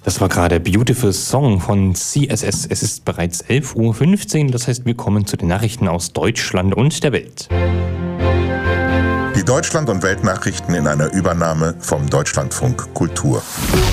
Das war gerade Beautiful Song von CSS. Es ist bereits 11:15 Uhr, das heißt, wir kommen zu den Nachrichten aus Deutschland und der Welt. Die Deutschland- und Weltnachrichten in einer Übernahme vom Deutschlandfunk Kultur.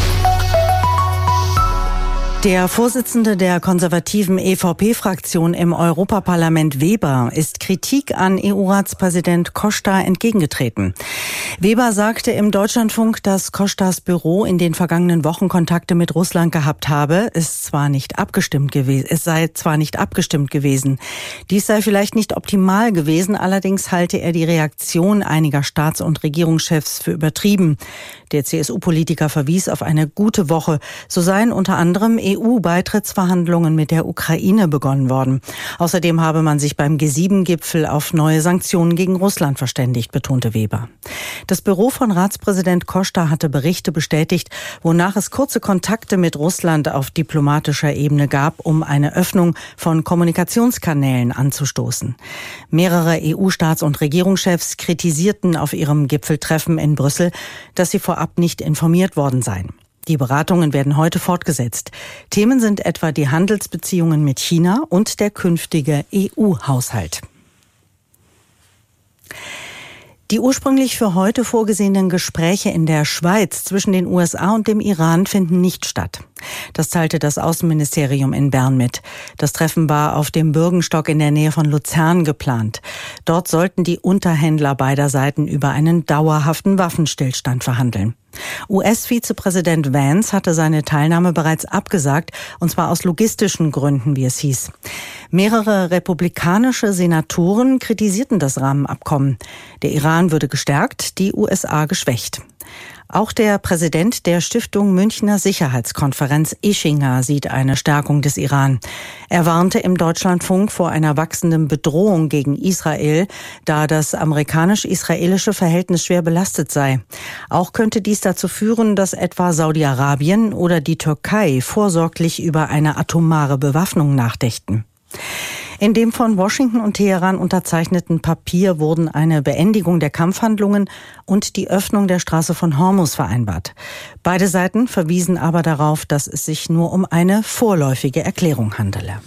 Der Vorsitzende der konservativen EVP-Fraktion im Europaparlament Weber ist Kritik an EU-Ratspräsident Costa entgegengetreten. Weber sagte im Deutschlandfunk, dass Costas Büro in den vergangenen Wochen Kontakte mit Russland gehabt habe. Es sei zwar nicht abgestimmt gewesen. Dies sei vielleicht nicht optimal gewesen, allerdings halte er die Reaktion einiger Staats- und Regierungschefs für übertrieben. Der CSU-Politiker verwies auf eine gute Woche. So seien unter anderem EU-Beitrittsverhandlungen mit der Ukraine begonnen worden. Außerdem habe man sich beim G7-Gipfel auf neue Sanktionen gegen Russland verständigt, betonte Weber. Das Büro von Ratspräsident Costa hatte Berichte bestätigt, wonach es kurze Kontakte mit Russland auf diplomatischer Ebene gab, um eine Öffnung von Kommunikationskanälen anzustoßen. Mehrere EU-Staats- und Regierungschefs kritisierten auf ihrem Gipfeltreffen in Brüssel, dass sie vorab nicht informiert worden seien. Die Beratungen werden heute fortgesetzt. Themen sind etwa die Handelsbeziehungen mit China und der künftige EU-Haushalt. Die ursprünglich für heute vorgesehenen Gespräche in der Schweiz zwischen den USA und dem Iran finden nicht statt. Das teilte das Außenministerium in Bern mit. Das Treffen war auf dem Bürgenstock in der Nähe von Luzern geplant. Dort sollten die Unterhändler beider Seiten über einen dauerhaften Waffenstillstand verhandeln. US-Vizepräsident Vance hatte seine Teilnahme bereits abgesagt, und zwar aus logistischen Gründen, wie es hieß. Mehrere republikanische Senatoren kritisierten das Rahmenabkommen. Der Iran würde gestärkt, die USA geschwächt. Auch der Präsident der Stiftung Münchner Sicherheitskonferenz Ischinger sieht eine Stärkung des Iran. Er warnte im Deutschlandfunk vor einer wachsenden Bedrohung gegen Israel, da das amerikanisch-israelische Verhältnis schwer belastet sei. Auch könnte dies dazu führen, dass etwa Saudi-Arabien oder die Türkei vorsorglich über eine atomare Bewaffnung nachdächten. In dem von Washington und Teheran unterzeichneten Papier wurden eine Beendigung der Kampfhandlungen und die Öffnung der Straße von Hormuz vereinbart. Beide Seiten verwiesen aber darauf, dass es sich nur um eine vorläufige Erklärung handele.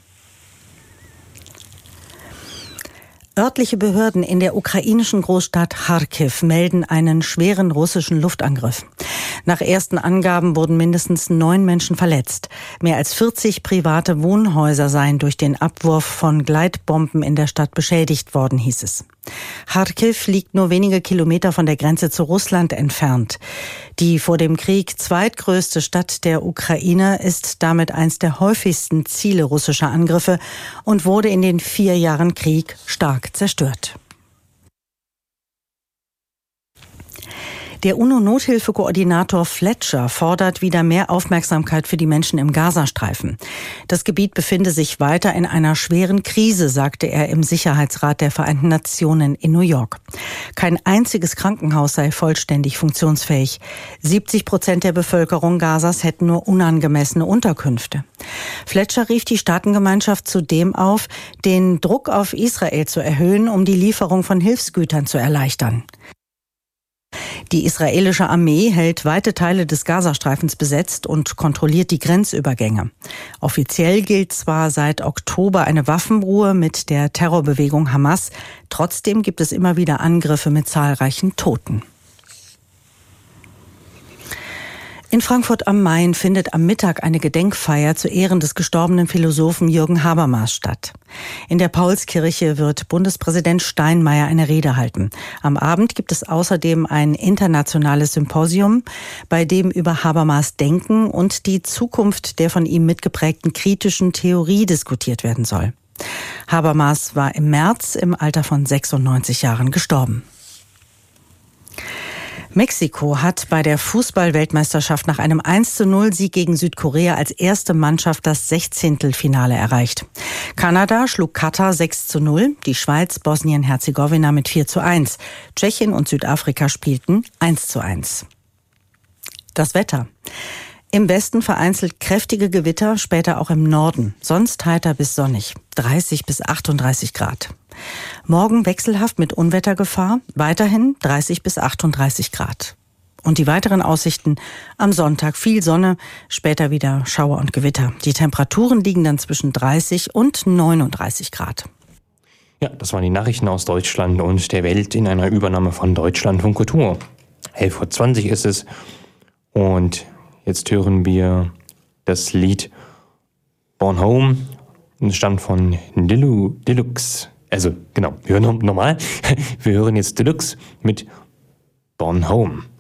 Örtliche Behörden in der ukrainischen Großstadt Charkiw melden einen schweren russischen Luftangriff. Nach ersten Angaben wurden mindestens 9 Menschen verletzt. Mehr als 40 private Wohnhäuser seien durch den Abwurf von Gleitbomben in der Stadt beschädigt worden, hieß es. Charkiw liegt nur wenige Kilometer von der Grenze zu Russland entfernt. Die vor dem Krieg zweitgrößte Stadt der Ukraine ist damit eines der häufigsten Ziele russischer Angriffe und wurde in den 4 Jahren Krieg stark zerstört. Der UNO-Nothilfekoordinator Fletcher fordert wieder mehr Aufmerksamkeit für die Menschen im Gazastreifen. Das Gebiet befinde sich weiter in einer schweren Krise, sagte er im Sicherheitsrat der Vereinten Nationen in New York. Kein einziges Krankenhaus sei vollständig funktionsfähig. 70% der Bevölkerung Gazas hätten nur unangemessene Unterkünfte. Fletcher rief die Staatengemeinschaft zudem auf, den Druck auf Israel zu erhöhen, um die Lieferung von Hilfsgütern zu erleichtern. Die israelische Armee hält weite Teile des Gazastreifens besetzt und kontrolliert die Grenzübergänge. Offiziell gilt zwar seit Oktober eine Waffenruhe mit der Terrorbewegung Hamas, trotzdem gibt es immer wieder Angriffe mit zahlreichen Toten. In Frankfurt am Main findet am Mittag eine Gedenkfeier zu Ehren des gestorbenen Philosophen Jürgen Habermas statt. In der Paulskirche wird Bundespräsident Steinmeier eine Rede halten. Am Abend gibt es außerdem ein internationales Symposium, bei dem über Habermas Denken und die Zukunft der von ihm mitgeprägten kritischen Theorie diskutiert werden soll. Habermas war im März im Alter von 96 Jahren gestorben. Mexiko hat bei der Fußball-Weltmeisterschaft nach einem 1:0-Sieg gegen Südkorea als erste Mannschaft das 16. erreicht. Kanada schlug Katar 6:0, die Schweiz Bosnien-Herzegowina mit 4:1. Tschechien und Südafrika spielten 1:1. Das Wetter. Im Westen vereinzelt kräftige Gewitter, später auch im Norden. Sonst heiter bis sonnig, 30 bis 38 Grad. Morgen wechselhaft mit Unwettergefahr, weiterhin 30 bis 38 Grad. Und die weiteren Aussichten: am Sonntag viel Sonne, später wieder Schauer und Gewitter. Die Temperaturen liegen dann zwischen 30 und 39 Grad. Ja, das waren die Nachrichten aus Deutschland und der Welt in einer Übernahme von Deutschlandfunk Kultur. 11:20 Uhr ist es und jetzt hören wir das Lied Born Home. Es stammt von Deluxe. Also genau, wir hören nochmal. Wir hören jetzt Deluxe mit Born Home.